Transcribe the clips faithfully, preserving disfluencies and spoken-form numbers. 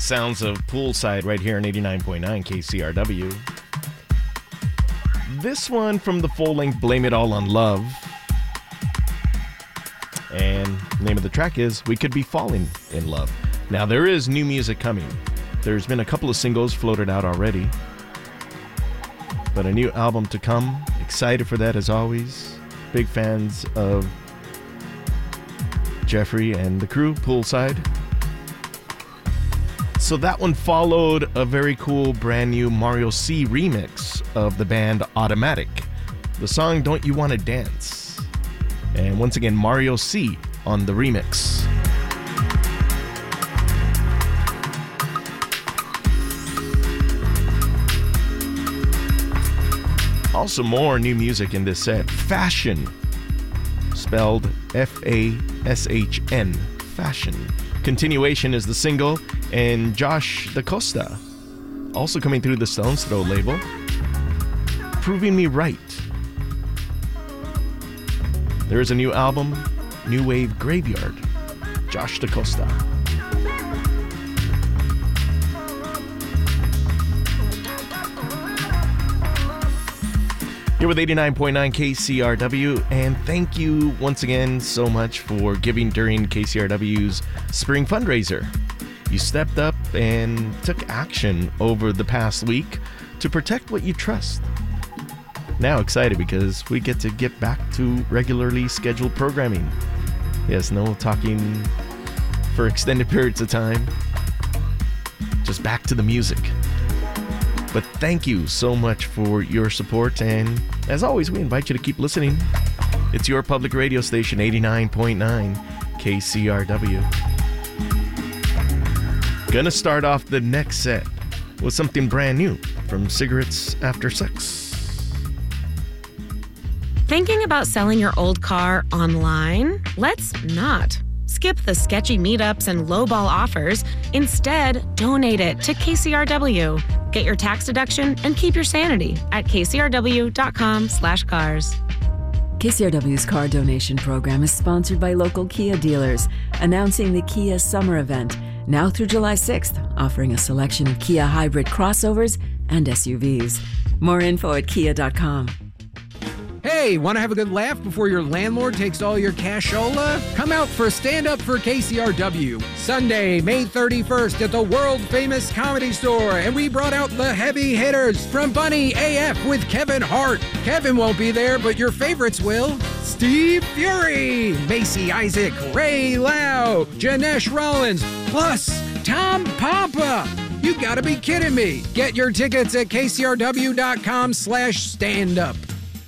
sounds of Poolside right here on eighty-nine point nine K C R W. This one from the full-length Blame It All on Love. And the name of the track is We Could Be Falling in Love. Now, there is new music coming. There's been a couple of singles floated out already. But a new album to come. Excited for that as always. Big fans of Jeffrey and the crew, Poolside. So that one followed a very cool brand new Mario C remix of the band Automatic. The song Don't You Wanna Dance. And once again, Mario C on the remix. Also more new music in this set. Fashion. Spelled F A S H N. Fashion. Continuation is the single, and Josh DaCosta, also coming through the Stones Throw label, Proving Me Right. There is a new album, New Wave Graveyard, Josh DaCosta. Here with eighty-nine point nine K C R W, and thank you once again so much for giving during K C R W's spring fundraiser. You stepped up and took action over the past week to protect what you trust. Now excited because we get to get back to regularly scheduled programming. Yes, no talking for extended periods of time. Just back to the music. But thank you so much for your support, and as always, we invite you to keep listening. It's your public radio station, eighty-nine point nine K C R W. Gonna start off the next set with something brand new from Cigarettes After Sex. Thinking about selling your old car online? Let's not. Skip the sketchy meetups and lowball offers. Instead, donate it to K C R W. Get your tax deduction and keep your sanity at kcrw.com slash cars. K C R W's car donation program is sponsored by local Kia dealers, announcing the Kia Summer Event, now through July sixth, offering a selection of Kia hybrid crossovers and S U Vs. More info at kia dot com. Hey, want to have a good laugh before your landlord takes all your cashola? Come out for Stand Up for K C R W. Sunday, May thirty-first at the world-famous Comedy Store. And we brought out the heavy hitters from Bunny A F with Kevin Hart. Kevin won't be there, but your favorites will. Steve Fury, Macy Isaac, Ray Lau, Janesh Rollins, plus Tom Papa. You gotta be kidding me. Get your tickets at kcrw.com slash stand up.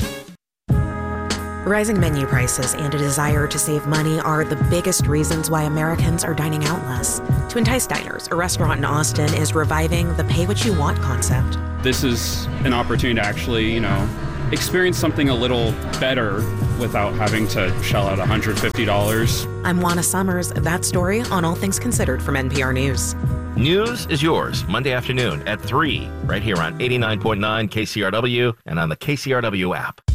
Rising menu prices and a desire to save money are the biggest reasons why Americans are dining out less. To entice diners, a restaurant in Austin is reviving the pay what you want concept. This is an opportunity to actually, you know, experience something a little better without having to shell out one hundred fifty dollars. I'm Juana Summers. That story on All Things Considered from N P R News. News is yours Monday afternoon at three, right here on eighty-nine point nine K C R W and on the K C R W app.